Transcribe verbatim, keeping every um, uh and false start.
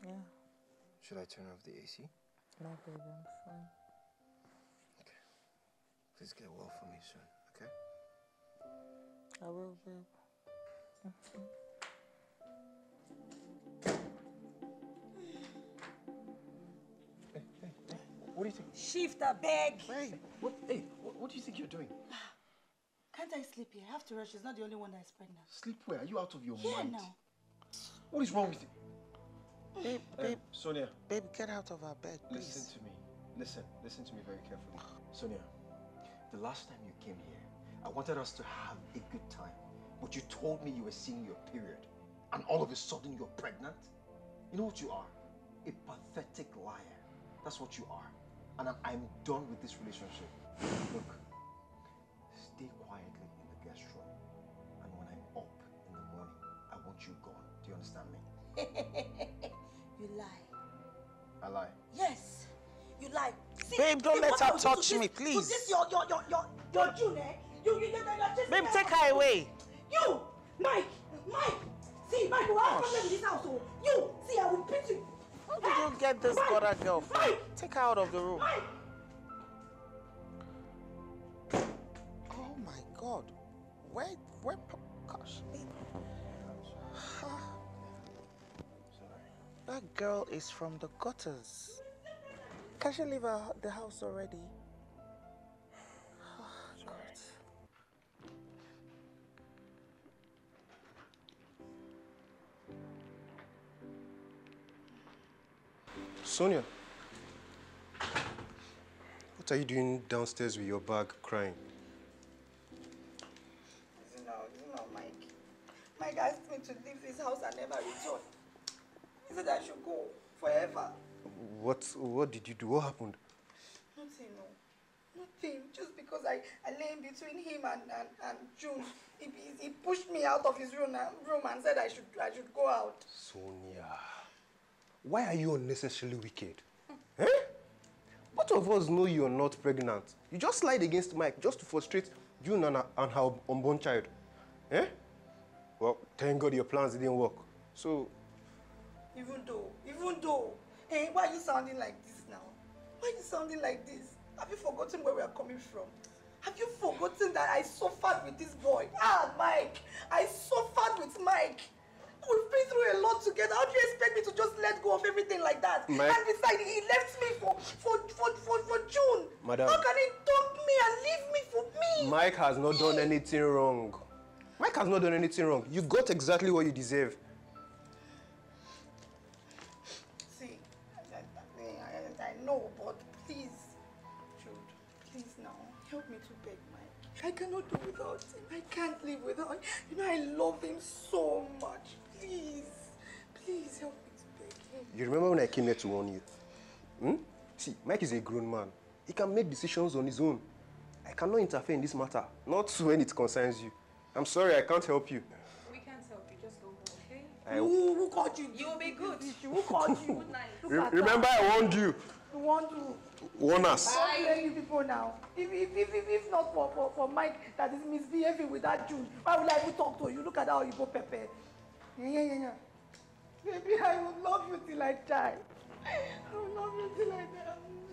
Yeah. Should I turn off the A C? No, baby, I'm fine. Okay. Please get well for me soon, okay? I will, babe. Mm-hmm. Hey, hey, hey. What do you think? Shift a bag. Hey, what, hey, what, what do you think you're doing? Can't I sleep here? After all, she's not the only one that is pregnant. Sleep where? Are you out of your Here mind? now. What is wrong with you? Babe, babe. Um, Sonia. Babe, get out of our bed, please. Listen to me. Listen, listen to me very carefully. Sonia, the last time you came here, I wanted us to have a good time. But you told me you were seeing your period. And all of a sudden you're pregnant? You know what you are? A pathetic liar. That's what you are. And I'm, I'm done with this relationship. Look, stay quietly in the guest room. And when I'm up in the morning, I want you gone. Do you understand me? You lie. I lie. Yes, you lie. See, babe, don't let her touch me, this, please. To this your your your your your June, eh? You you you you're just. Babe, take her away. You, Mike, Mike. See, Mike, you have problem in this house, oh. You, see, I will beat you. How did you get this Mike, other girl from? Mike, take her out of the room. Mike. Oh my God, where where? Gosh, babe. That girl is from the gutters. Can she leave her, the house already? Oh, God. Sonia, what are you doing downstairs with your bag crying? This is not, this is not Mike. Mike asked me to leave this house and never return. He said I should go forever. What what did you do? What happened? Nothing, no. Nothing. Just because I, I lay in between him and, and, and June, he, he pushed me out of his room and, room and said I should I should go out. Sonia, why are you unnecessarily wicked? Eh? Both of us know you're not pregnant. You just lied against Mike just to frustrate June and her, and her unborn child. Eh? Well, thank God your plans didn't work. So... Even though, even though, hey, why are you sounding like this now? Why are you sounding like this? Have you forgotten where we are coming from? Have you forgotten that I suffered with this boy? Ah, Mike, I suffered with Mike. We've been through a lot together. How do you expect me to just let go of everything like that? Mike. And besides, he left me for, for, for, for, for June. Madam. How can he dump me and leave me for me? Mike has not me. done anything wrong. Mike has not done anything wrong. You got exactly what you deserve. See, I, I, I, I know, but please, Jude, please now, help me to beg Mike. I cannot do without him. I can't live without him. You know, I love him so much. Please, please help me to beg him. You remember when I came here to warn you? Hmm? See, Mike is a grown man. He can make decisions on his own. I cannot interfere in this matter, not when it concerns you. I'm sorry, I can't help you. We can't help you, just go home, okay? I... Who, who called you? You will be good. Who called you? Good night. Re remember I warned you. You want to? Warn us. I blame you people now. If, if, if, if, if not for, for, for Mike that is misbehaving with that June, why would I even talk to you? Look at how you go Pepe. Yeah, yeah, yeah, yeah. Baby, I will love you till I die. I will love you till I die.